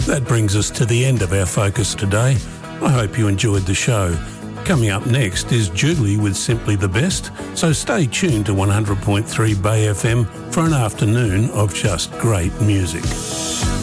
That brings us to the end of our focus today. I hope you enjoyed the show. Coming up next is Julie with Simply the Best, so stay tuned to 100.3 Bay FM for an afternoon of just great music.